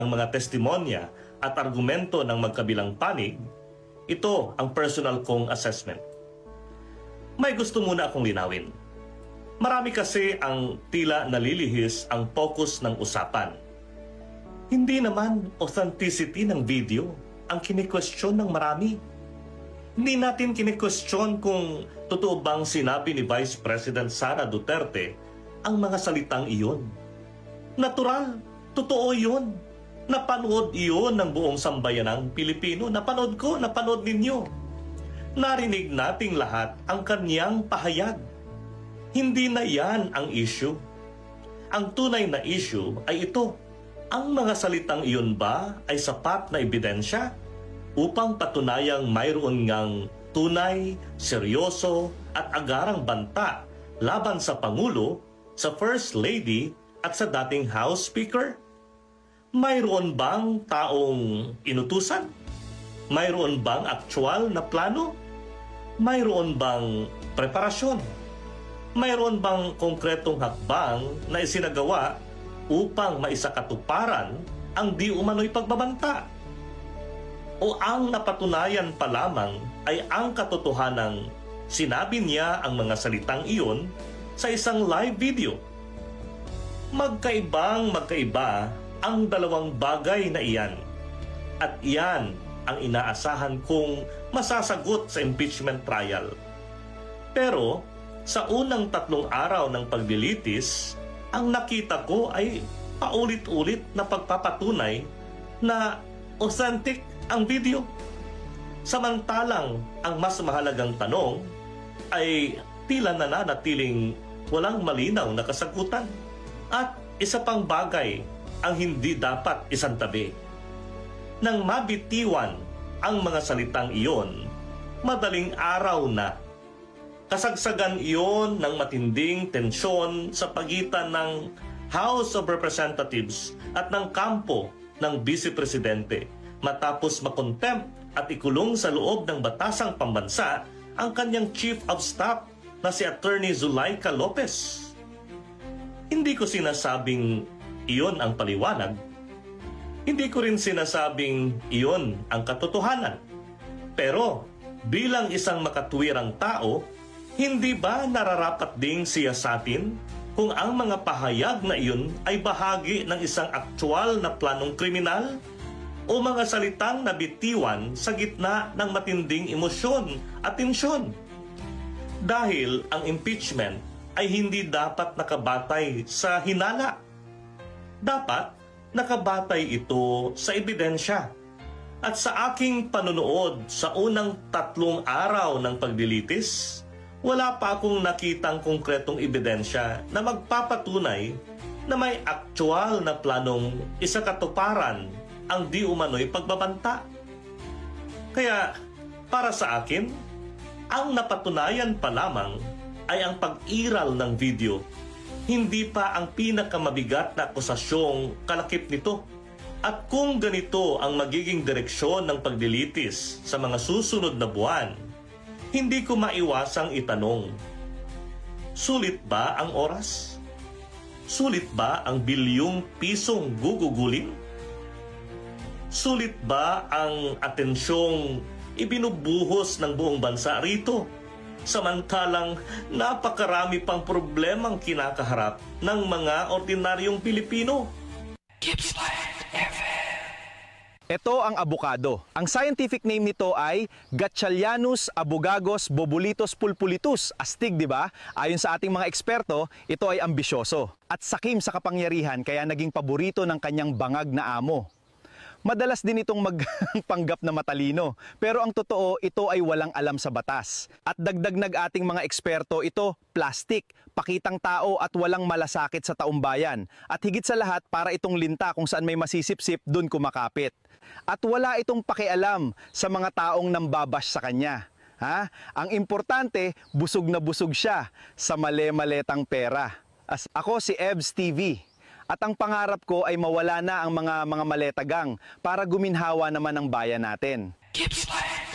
ng mga testimonya at argumento ng magkabilang panig, ito ang personal kong assessment. May gusto muna akong linawin. Marami kasi ang tila nalilihis ang focus ng usapan. Hindi naman authenticity ng video ang kini-question ng marami. Hindi natin kini-question kung totoo bang sinabi ni Vice President Sara Duterte ang mga salitang iyon. Natural, totoo iyon. Napanood iyon ng buong sambayanang Pilipino. Napanood ko, napanood ninyo. Narinig nating lahat ang kanyang pahayag. Hindi na yan ang issue. Ang tunay na issue ay ito. Ang mga salitang iyon ba ay sapat na ebidensya upang patunayang mayroon ngang tunay, seryoso at agarang banta laban sa Pangulo, sa First Lady at sa dating House Speaker? Mayroon bang taong inutusan? Mayroon bang aktual na plano? Mayroon bang preparasyon? Mayroon bang konkretong hakbang na isinagawa upang maisakatuparan ang di umano'y pagbabanta? O ang napatunayan pa lamang ay ang katotohanang sinabi niya ang mga salitang iyon sa isang live video? Magkaiba ang dalawang bagay na iyan. At iyan ang inaasahan kong masasagot sa impeachment trial. Pero sa unang 3 araw ng paglilitis, ang nakita ko ay paulit-ulit na pagpapatunay na authentic ang video. Samantalang ang mas mahalagang tanong ay tila nananatiling walang malinaw na kasagutan. At isa pang bagay ang hindi dapat isantabi. Nang mabitiwan ang mga salitang iyon, madaling araw na. Kasagsagan iyon ng matinding tensyon sa pagitan ng House of Representatives at ng kampo ng Vice Presidente matapos makontempt at ikulong sa loob ng batasang pambansa ang kanyang Chief of Staff na si Attorney Zulaika Lopez. Hindi ko sinasabing iyon ang paliwanag. Hindi ko rin sinasabing iyon ang katotohanan. Pero bilang isang makatwirang tao, hindi ba nararapat ding siyasatin kung ang mga pahayag na iyon ay bahagi ng isang aktwal na planong kriminal o mga salitang nabitiwan sa gitna ng matinding emosyon at tensyon? Dahil ang impeachment ay hindi dapat nakabatay sa hinala. Dapat nakabatay ito sa ebidensya. At sa aking panunood sa unang 3 araw ng paglilitis, wala pa akong nakitang konkretong ebidensya na magpapatunay na may aktwal na planong isakatuparan ang di umano'y pagbabanta. Kaya para sa akin, ang napatunayan pa lamang ay ang pag-iral ng video, hindi pa ang pinakamabigat na akusasyong kalakip nito. At kung ganito ang magiging direksyon ng paglilitis sa mga susunod na buwan, hindi ko maiwasang itanong, sulit ba ang oras? Sulit ba ang bilyong pisong gugugulin? Sulit ba ang atensyong ibinubuhos ng buong bansa rito? Samantalang napakarami pang problemang kinakaharap ng mga ordinaryong Pilipino. Ito ang abukado. Ang scientific name nito ay Gatchalianus abugagos bobulitus pulpulitus. Astig, di ba? Ayon sa ating mga eksperto, ito ay ambisyoso at sakim sa kapangyarihan kaya naging paborito ng kanyang bangag na amo. Madalas din itong magpanggap na matalino, pero ang totoo, ito ay walang alam sa batas. At dagdag ng ating mga eksperto, ito plastic, pakitang tao at walang malasakit sa taumbayan. At higit sa lahat, para itong linta kung saan may masisipsip, dun kumakapit. At wala itong pakialam sa mga taong nambabash sa kanya. Ha? Ang importante, busog na busog siya sa male-maletang pera. Ako si Ebs TV. At ang pangarap ko ay mawala na ang mga maletagang para guminhawa naman ang bayan natin.